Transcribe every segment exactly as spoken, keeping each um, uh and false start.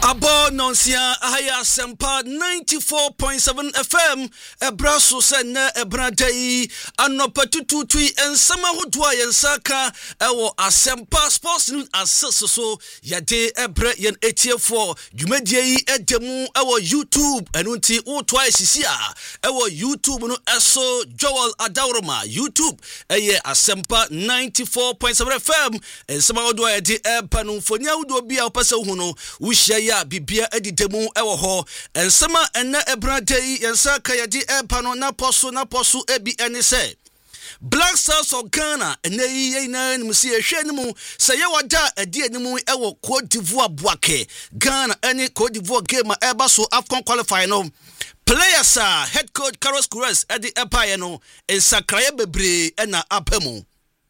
Abo nonsia ahaya sempa ninety-four point seven F M ebraso sene ebradai anopatututui ensama hodwa yensaka ewo asempa sports news asesoso yade ebre yen eighty-four dwumadie yi edemu ewo YouTube enunti utwa sisia ewo YouTube no eso Joel Adauroma YouTube eye asempa ninety-four point seven F M ensama hodwa yade epanu fonya wudo bia opese hu no wuhia ya bibia edidemu ewo ho ensema enne ebradai yensaka yade epano na poso na poso ebi ene se Black Stars of Ghana ene yi na nmusi ehwe ne mu se ye wada adi animu ewo Cote d'Ivoire Boake Ghana ene Cote d'Ivoire game eba so AFCON qualify no players are head coach Carlos Queiroz edi empire no ensakraye bebre ena apemu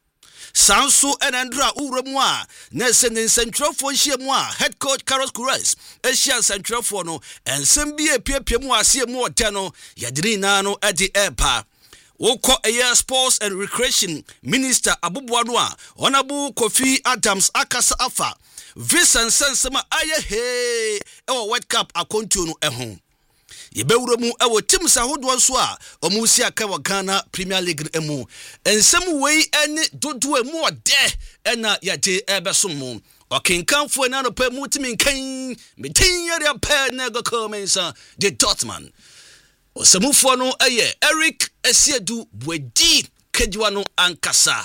Sansu enandra uremu a na sene centralfo hyiemu a head coach Carlos Queiroz ehia centralfo no ensem bi epiepiem ase mu ode no yadiri na no edi epa Woko Air Sports and Recreation Minister Abubuano a Honorable Kofi Adams akasa afa Vincent Sensema aye he ewo World Cup akontu no eho Yebewuro mu ewo team sahodo nso a omusi aka wa Ghana Premier League emu ensem wei ene dodo emu ode ena yade ebesom mu okenkanfo na no pa mu timi nkan metin yare pa na go komensa de Dortmund Osamufo no eye Eric Esiedu Bwedi Kejwa no ankasa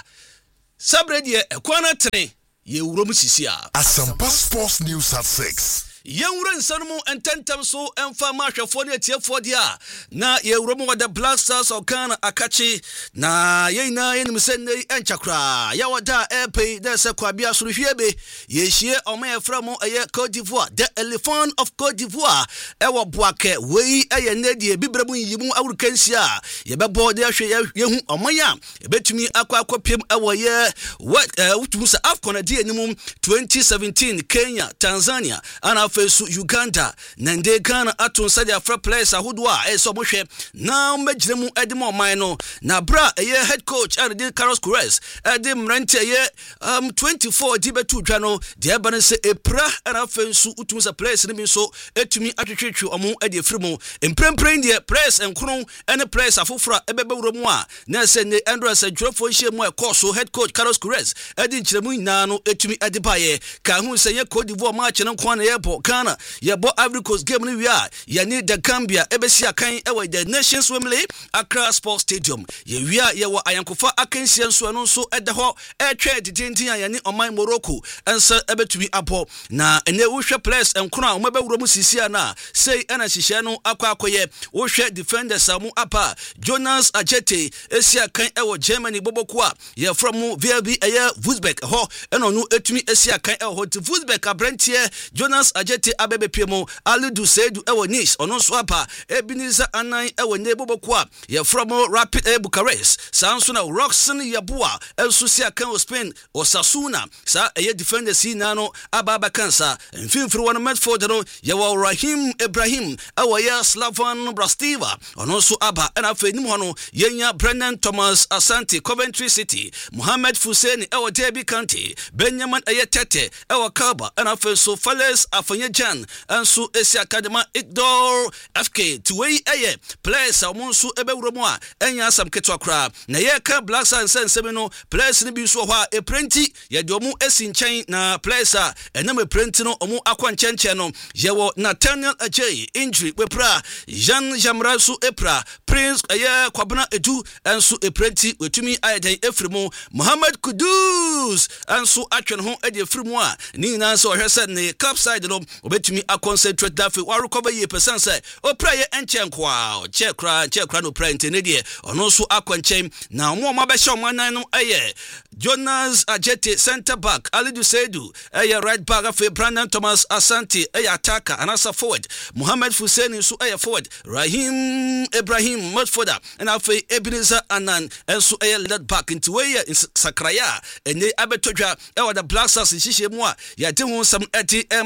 Sabredi ekwana tene ye wurom sisia Asampa Sports News at six Yewura nsanumu ententem so emfa mahwefo ne atiefo dia na yewurom wada Black Stars of Ghana akachi na yeina yenim senne enchakra ya wada epe de se kwabia soro hwiebe yehie omefra mu eye Cote d'Ivoire the Elephant of Cote d'Ivoire ewo Boake wei eye nedie bibremu yimu awurkansia yebebo de ahwe yehu omaya ebetumi akwa akopiem ewo ye what wutusa AFCON adi animum twenty seventeen Kenya Tanzania ana fesu Uganda nande Ghana atun sadia fra players ahodwa eso mohwe na magiremu edimo man no na bra eye head coach Adi Carlos Queiroz edi mrante eye um twenty-four di betu dwa no de eba ne se epra ana fesu utun sa players ne bi so etumi atwetwetwe omo edi efrimu emprempren de players enkron ene players afofra ebebewuro mu a na se ne Andrew Sedrofo hye mu ekoso head coach Carlos Queiroz edi nkyeremu nyina no etumi edi baye ka hu se ye Cote d'Ivoire match ne nkwan na yebo Ghana yebo Ivory Coast game ni wia ya ni the Gambia ebesi akan ewe the Nations Wembley Accra Sports Stadium ye wia ye wo ayankofa akansia nso no nso ede ho etwe didintin ya ni oman Morocco ensa ebetumi abo na ene wo hwe players enkro a omabewuro mu sisia na sei ena hihye no akwa akoye wo hwe defenders amu apa Jonas Ajete esi akan ewo Germany boboku a ye from V L B eye Wolfsburg ho eno no etumi esi akan ewo Wolfsburg abrantie Jonas Ajete abebe piemo Alidu Seidu ewo Nice ono so apa Ebenezer Anan ewo Neboboku a ye from Rapid e Bucharest sanso na Roxen Yabua enso sia kan Spain Osasuna sa eye defenders na no ababa kansa mfimfiri won Medford no ye wo Rahim Ibrahim ewo ye Slavan Brastiva ono so aba na afenim ho no yenya Brendan Thomas Asante Coventry City Mohamed Fuseni ewo Derby County Benjamin eye Tete ewo Kaba na afeso Fales afanye Jan anso esi akadema Igdor F K tuwei eye players amonso ebewuromu a enya asam ketwakra na ye ka Black Stars sensebe no players ni bi so ho a eprenti ye de omu esi nchen na players a enam eprenti no omu akwa nchenche no ye wo Nathaniel Ajay injury wepra Jean Jamra so epra Prince eye Kwabena Edu anso eprenti wetumi ayeden efrimu Mohamed Kudus anso atwen ho ede efrimu a ni na so hwese ne cup side no obetumi a concentrate dafe wa recover ye percent say o pray enchen kwa check ra check ra no pray ntene de ono so akwanchen na omo ma be show manan no eye Jonas Ajete center back Alidu Seidu eye right back afi Brandon Thomas Asante eye attacker anasa forward Mohamed Fuseni so eye forward Rahim Ibrahim midfielder and afi Ebenezer Anan enso eye left back into eye Sakraya ene abetodwa e wa the Black Stars hihye mu a ya de ho sam eti emamo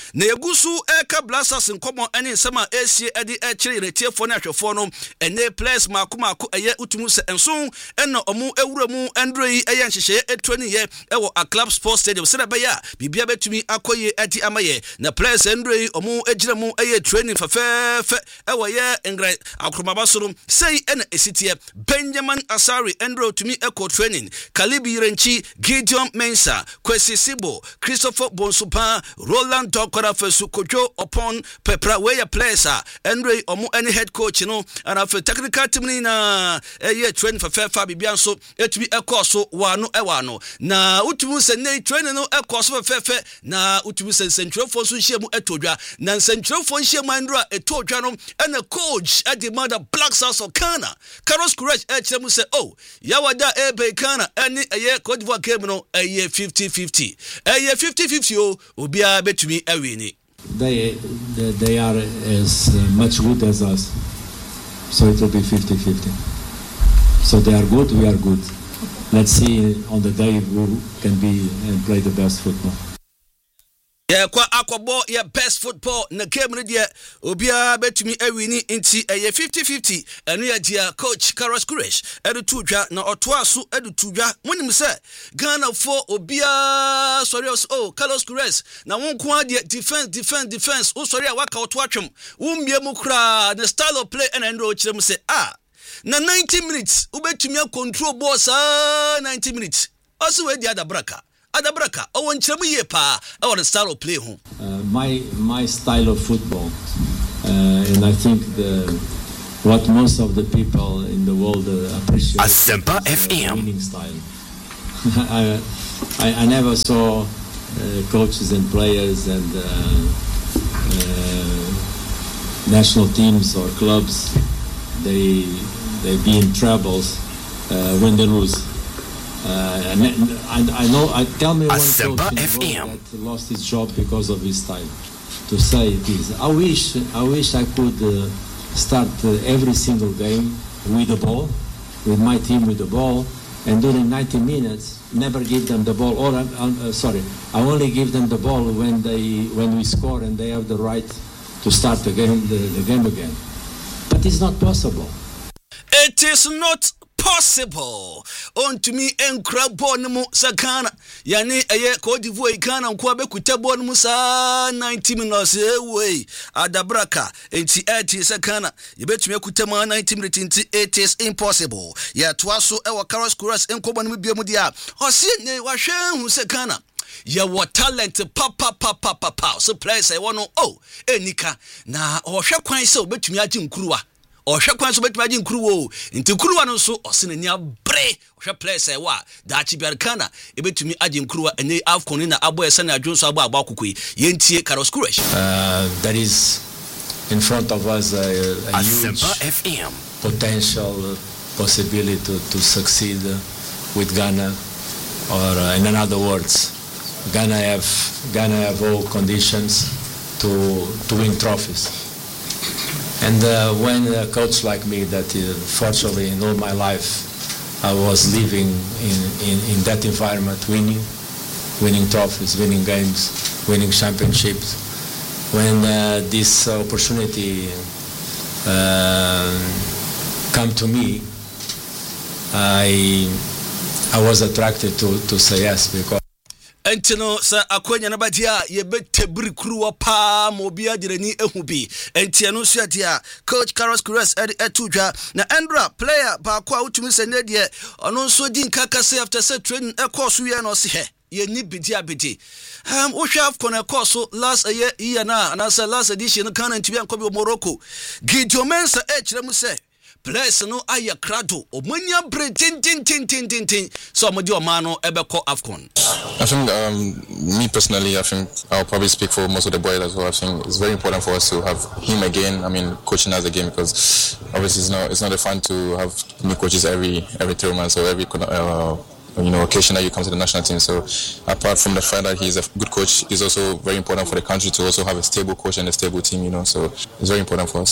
na yegusu eka blasters nkomo ene nsema esie edi ekire retiefo na hwefo no ene players makomako eye utumu se enso ena omu ewuramu andrei eye nhyehyeye etwani ye ewo a club sports stadium se be ya bibia betumi akoye edi amaye na players andrei omu ejiramu eye training fafefe ewo ye ngre akromabasoro sei ena esitie Benjamin Asari andro tumi eco training Kalibi Renchi Gideon Mensa Kwesi Sibo Christopher Bonsupa Roland Dokora Fesu Kojo upon Pepra Weya players Andre omu any head coach no and after technical team na eye train for fair Fabian so etumi eco so wano ewano na utumu se nei training no eco so fefe na utumu se central for so hiemu etodwa na central for hiemu andro etodwa no and a coach at the mother Black Stars of Ghana Carlos Courage echemu se oh yawada ebe Ghana any eye Cote d'Ivoire game no eye fifty fifty eye fifty fifty o obia betumi ewini. They, they they are as much good as us, so it will be fifty fifty. So they are good, we are good. Let's see on the day who can be and play the best football. Yeah, kwa akwabo ya best football na game no dia obia betumi awini inti eye fifty fifty enu ya dia coach Carlos Courage edu tudwa na otoaso edu tudwa munim se Ghana for obia sorry oh Carlos Courage na wonko ade defense defense defense o sorry waka otoatwem umbie mu kra the style of play and endo chirem se ah na ninety minutes ubetumi control ball sa ninety minutes also we dia da braka Adabraka, I want to be a pa. I want to style of play home. Uh, my my style of football, uh, and I think the what most of the people in the world uh, appreciate is uh, F M winning style. I, I I never saw uh, coaches and players and uh, uh, national teams or clubs they they be in troubles uh, when they lose. Uh, and, and I know. I tell me one coach in the world that lost his job because of his style. To say this, I wish, I wish I could uh, start uh, every single game with the ball, with my team with the ball, and during ninety minutes, never give them the ball. Or uh, uh, sorry, I only give them the ball when they when we score and they have the right to start the game the, the game again. But it's not possible. It is not possible on to me and crab bonum sakana yani eye Cote d'Ivoire Ghana nko abekuta bonum sa ninety minutes away adabraka enti eighty sakana yebetumi akuta ma ninety minutes enti it is impossible ya twaso e wa Carlos Courage enko bonum biemu dia ose ne wa hwe hu sakana ya what talent papa papa papa so place I want oh enika na o hwe kwan se obetumi agi nkuruwa ohwe kwan so betuma gi nkruwo nti nkruwa no so osene nia bre ohwe place ewa da chibiarkana ebetumi agi nkruwa ene afcon na abo ese na adwonso abo abo akokoi yentie Carlos Courage uh that is in front of us a, a huge F M potential uh, possibility to, to succeed uh, with Ghana or uh, in other words Ghana have Ghana have all conditions to to win trophies. And uh, when a coach like me that uh, fortunately in all my life I was living in, in, in that environment, winning, winning trophies, winning games, winning championships. When uh, this opportunity uh, come to me, I I was attracted to, to say yes because Entino sa akwenya na badia yebetebri kruwa pa mobia direni ehubi entiano suatia coach Carlos Courage edi etudwa na Endra player ba kwa utumi sene de ono so di nkaka say after say training e course we na ose he ye ni bidi abidi um wo hwa afcon e course last year year na na say last edition kan ntibia nkobi Morocco Gideon Mensa e kire mu say place no aya krado omania bre tin tin tin tin tin tin so mo di o ma no ebeko afcon. I think um, me personally I think I'll probably speak for most of the boys as well. I think it's very important for us to have him again, I mean coaching us again, because obviously it's not it's not a fun to have new coaches every every three months or every uh, you know occasion that you come to the national team. So apart from the fact that he's a good coach, it's also very important for the country to also have a stable coach and a stable team, you know, so it's very important for us.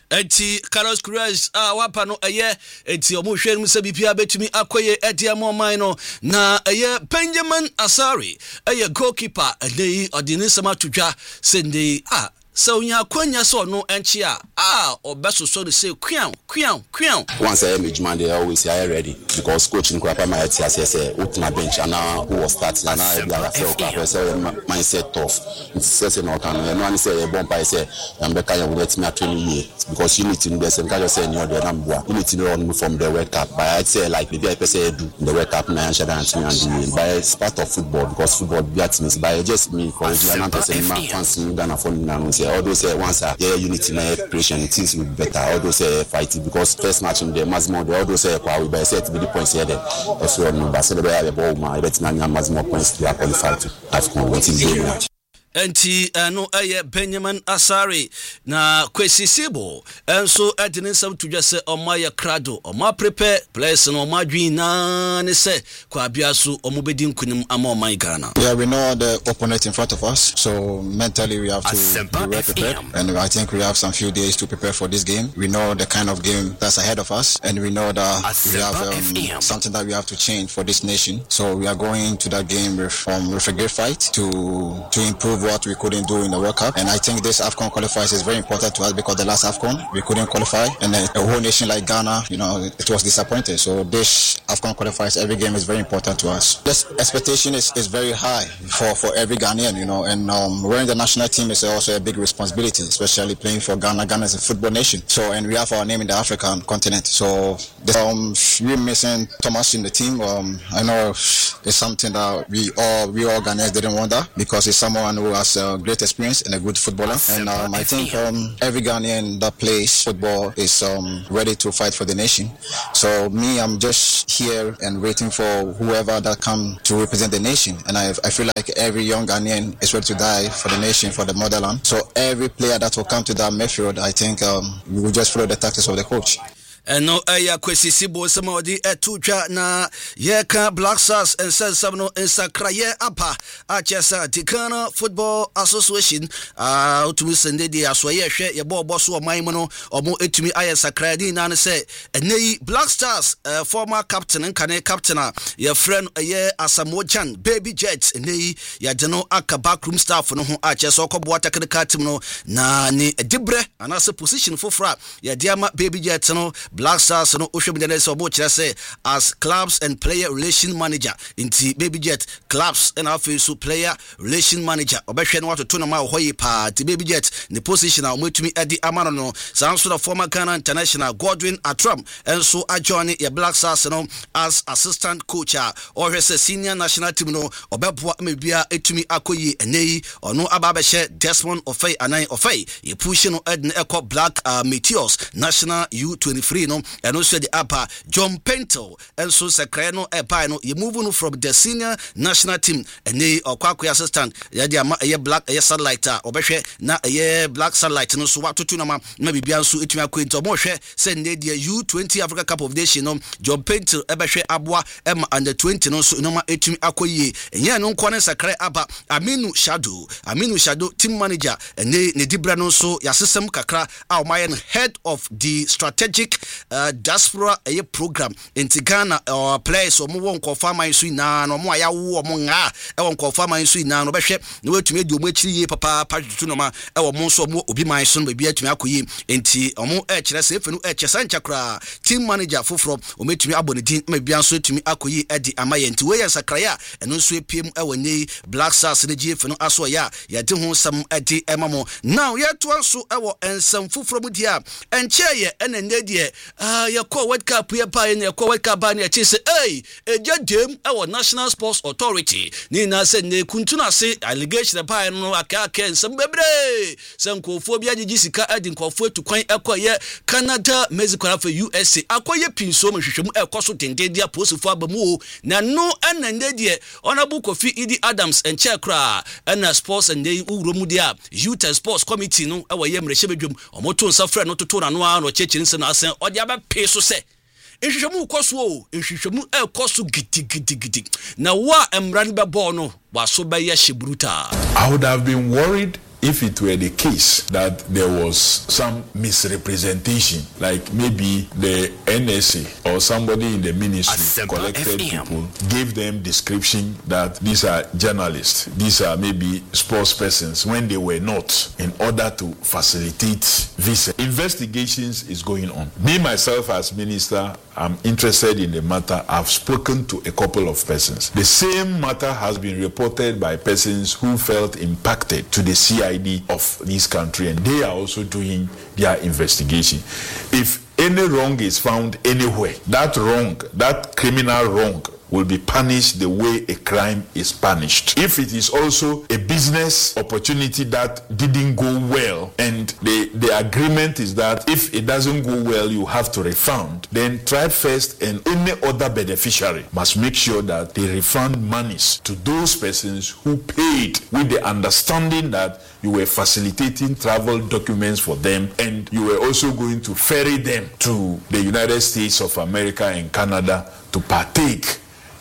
enti Carlos Cruz ah wapa no eye enti omo hwe no se bipia betumi akoye ede amomai no na eye Benjamin Asare eye goalkeeper ede odini sama tudwa sende ah so nya kwanya so no enchi a ah obeso so to say kwian kwian kwian once I image man they always say ready because coaching kwapa my T S S say utna bench and now who was starting and now every other say kwapa say mindset tough it say say no can no one say e bon pa say am be kan you let me twenty years because you need to be say can just say no the number you need to run from the World Cup but I say like maybe I say do the World Cup na answer and and by it's part of football because football beats me by just me because you are not say man fancy Ghana for now say all those say once uh, yeah unity na operation things will be better all those say fighting because first match in the maximum all those say we by set to be the points here there if you know but say the ball ma bet na maximum points to qualify to AFCON what is game enti no aye Benjamin Asare na Kwesi Sibo enso edine sam tudwa se omaya krado oma prepare players no madwin na ne se kwa bia so omobedi nkunim ama oman Ghana. Yeah, we know the opponent in front of us, so mentally we have to be well prepared, and I think we have some few days to prepare for this game. We know the kind of game that's ahead of us, and we know that we have um, something that we have to change for this nation. So we are going to that game with, um, with a great fight to to improve what we couldn't do in the World Cup, and I think this AFCON qualifiers is very important to us because the last AFCON we couldn't qualify, and then a whole nation like Ghana, you know, it was disappointed. So this AFCON qualifiers, every game is very important to us. This expectation is, is very high for, for every Ghanaian, you know, and um, wearing the national team is also a big responsibility, especially playing for Ghana. Ghana is a football nation, so and we have our name in the African continent. So this, um, we're missing Thomas in the team. Um, I know it's something that we all we all Ghanaians didn't want that because it's someone who has a great experience and a good footballer. And um, I think um, every Ghanaian that plays football is um, ready to fight for the nation. So me, I'm just here and waiting for whoever that come to represent the nation. And I, I feel like every young Ghanaian is ready to die for the nation, for the motherland. So every player that will come to that midfield, I think um, we will just follow the tactics of the coach. And no aya Kwesi Sibo somebody etutwa na yeka Black Stars and says some no ensakraye apa achesa Ghana Football Association ah uh, to send the asoye hwe ye bo boso oman mu no omo etumi aye sakradi na ne say enei Black Stars uh, former captain nkane captain a ye friend ye Asamoah Gyan Baby Jets enei ya jeno aka backroom staff no ho achesa okobo technical team no na ni edibre anase position fofra ya diama Baby Jets no Black Stars no Oshobidene so bo kire say as clubs and player relation manager inti Baby Jet clubs and afisu player relation manager obehwe no watoto no ma hoyi pa ti Baby Jet the position a omotumi edi amano no sanso the former Ghana international Godwin Atram enso adjoin ye Black Stars no as assistant coach or hwese senior national team no obeboa mebia etumi akoyi enei ono ababehye Desmond Ofei anan Ofei ye push no edne ekọ Black uh, Meteors national U twenty-three no and also the upper John Pentel and so secretary no epa no you move no from the senior national team and they okwaku assistant ya dia Black ya satellite obehwe na ye Black satellite no so watoto na ma na bibia nso etumi akwento mo hwe say ne dia U twenty Africa Cup of Nations no John Pentel ebehwe aboa em under twenty no so no ma etumi akoyi enye no nkwane secretary aba Aminu Shadow Aminu Shadow team manager and ne ne dibra no so ya sesem kakra a omayen head of the strategic Uh, diaspora a program in Ghana or uh, place or more confirm my sweet na no more ya wo mo nga e won confirm my sweet na no behwe no wetumi edi omo chiri ye papa patu no ma e wo mo so mo obi man so no bia atumi akoyi enti omo e kire se efenu e chesa nchakra team manager foforo omo etumi abonedin ma bia so etumi akoyi edi amaye enti we ya sakraya eno nso epiem e wonye Black Stars ne G F no aso ya ya de ho sam edi emamo now ye to anso e wo ensam foforo mu dia enche ye ene ndedie ah ya ko World Cup ya pa ya ko World Cup ba na chi se eh eja dem e wo National Sports Authority ni na se ne kuntuna se allegation pa no aka aka nsem bebre se nkofo bia gigi sika adi nkofo etukwan ekoye Canada Mexico afa U S A akoye pinso mhwehwemu ekoso dendedia posifo abamu na no enende de Honorable Kofi Idi Adams enche kra na sports and dey uromu dia Youth and Sports Committee no e wo ye mrehye bedwom omoto nsafra no toto na no a no chechi nse no asen odi aba peso se ehwehwemu koso o ehwehwemu ekoso gidigidigidi na wa emran be ball no waso be ye shebruta. I would have been worried if it were the case that there was some misrepresentation, like maybe the N S A or somebody in the ministry collected people, gave them description that these are journalists, these are maybe sports persons, when they were not, in order to facilitate visa. Investigations is going on. Me, myself, as minister, I'm interested in the matter. I've spoken to a couple of persons. The same matter has been reported by persons who felt impacted to the C I D of this country, and they are also doing their investigation. If any wrong is found anywhere, that wrong, that criminal wrong, will be punished the way a crime is punished. If it is also a business opportunity that didn't go well, and the, the agreement is that if it doesn't go well, you have to refund, then Tribe First and any other beneficiary must make sure that they refund monies to those persons who paid with the understanding that you were facilitating travel documents for them, and you were also going to ferry them to the United States of America and Canada to partake.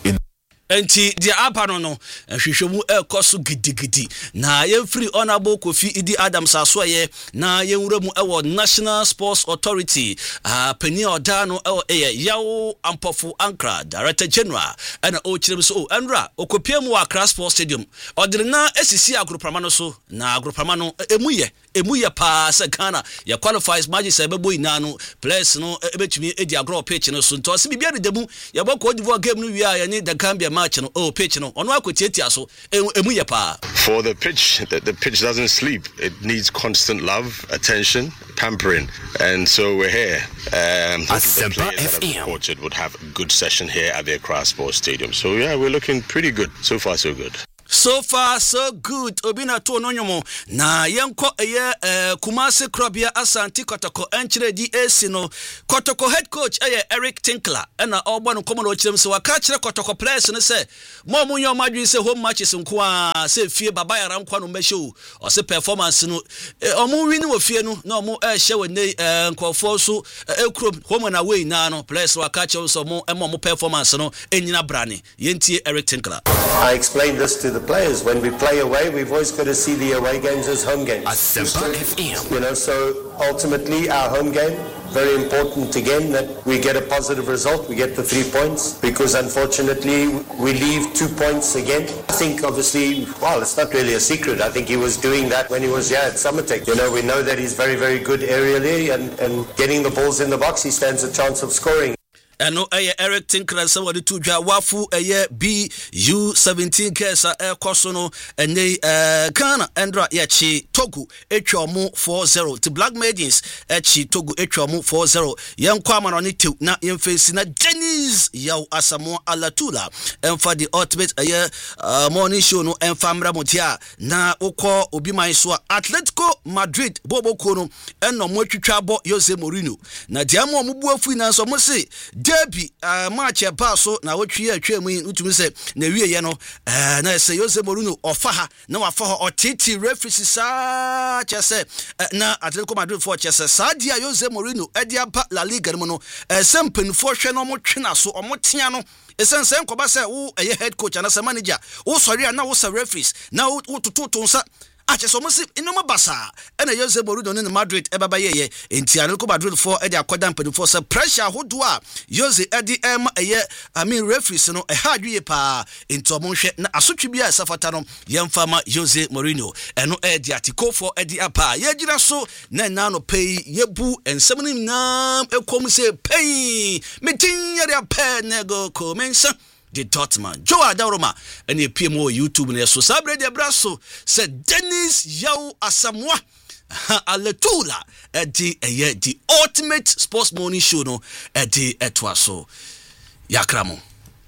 Enti dia apano no hwehwemu ekoso gidigidi na yemfiri honorable Kofi Idi Adams asoye na yenwuramu ewo National Sports Authority ah pani oda no ewo eye yawo ampofu Ankara Director General ana o kirem so enra okopiemu wa Accra Sports Stadium odirina esisi agropama no so na agropama no emuye emuye pa se Ghana ya qualifies matches se bebo ina no players no ebetumi edi agro pitch no so nto se bibia de demu ya bɔ Cote d'Ivoire game no wi a ye the Gambia match no oh pitch no ono akotietia so emuye pa. For the pitch, the, the pitch doesn't sleep. It needs constant love, attention, pampering, and so we're here. Um, hopefully the players that have reported would have a good session here at the Accra Sports Stadium. So yeah, we're looking pretty good. So far, so good. So far so good. Obina to no nyomo na yenko eye eh, Kumasi Krabia Asante Kotoko enchire D A C no Kotoko head coach eye Eric Tinkler ena ogbo no komo no chirem se waka kire Kotoko players no se mo munyo madwi se home matches nko a se fie baba yara nkwa no meshow o se performance no eh, omo wini wo fie no na omo eh hye we nei eh, nkofo so ekrom home and away na no players waka kire so mo emo mo performance no enyina brane yentie Eric Tinkler. I explained this to the players. When we play away, we've always got to see the away games as home games. You know, so ultimately our home game, very important again that we get a positive result, we get the three points, because unfortunately we leave two points again. I think obviously, well, it's not really a secret. I think he was doing that when he was here at Summertech. You know, we know that he's very, very good aerially, and, and getting the balls in the box, he stands a chance of scoring. Eno eye Eric Tinkler se wadi tu dwa wafu eye B U seventeen kesa e koso no ene eh Ghana endra ya chi Togo etwa mu four zero ti Black Maidens e chi Togo etwa mu four zero yenkwa amano ne tew na yemfesi na Dennis yaw Asamo Alatula emfa the ultimate eye uh, morning show no emfa mra motia na ukọ obi man so Atletico Madrid bobo kono enno mo atwitwa bo Jose Mourinho na diamo mo buafu na so mo se Derby uh, match e paso na wotwe atwa mu utumi se na wie ye no uh, na se Jose Mourinho ofa ha na wafa ha otiti referee sa chese uh, na Atletico Madrid for chese sa dia Jose Mourinho e dia pa La Liga no no uh, sempen fo hwe no mo twena so omotia no esense nkoba se wo eye head coach na se manager wo sori na wo se referees na wo tututu nsa ache so mo si inoma basa ena Jose Mourinho ne Madrid e baba yeye enti Atletico Madrid for e de akoda mpedi for se pressure hodo a Jose e de em eye I mean referees no e ha dwie pa enti omo hwe na asotwe bia safata no yemfa ma Jose Mourinho eno e de atiko for e de apa ye gira so na na no pay yebu ensem nim na ekom se pay metin ye de apa nego komensa the Dortmund Joe Adaroma and the P M O YouTube ne so sabre de braso said Dennis Yaw Asamoah Alatula at the uh, the ultimate sports morning show no at the etwaso yakramo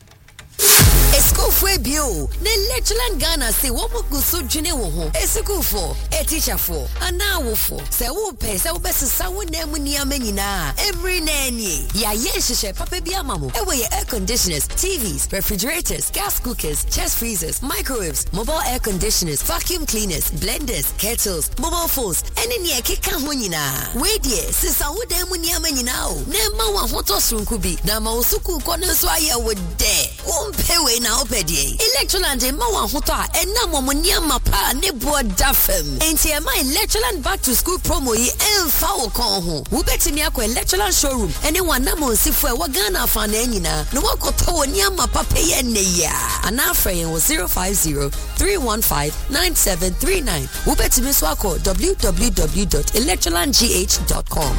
Esco fue bio. Ne Lecheland Ghana se womo guso jine wo ho. Esco for, e teacher for, ana wo for. Se wo pe se wo besesa wo nemu ni amanyina. Every nanny. Ya ye hyehyɛ papa bi ama mo. E wo ye air conditioners, T Vs, refrigerators, gas cookers, chest freezers, microwaves, mobile air conditioners, vacuum cleaners, blenders, kettles, mobile phones, and in your keka honina. Wait ye, since I would them when you mean now. Nema one hot could be. Nama Usuku corners why I would dare. Won't pay way now, Peddy. Electroland and Mawan Hota and Nama Munyama Pa Nebo Duffem. Ain't here my Electroland back to school promo ye and foul con home. Who bet in Yako Electroland showroom and then one Namo Sifwa Wagana Fanenina. No one could tell Nyama Papa Yenya. And our frame was zero five zero three one five nine seven three nine. Who bet in Miss Wako w w w dot electroland g h dot com.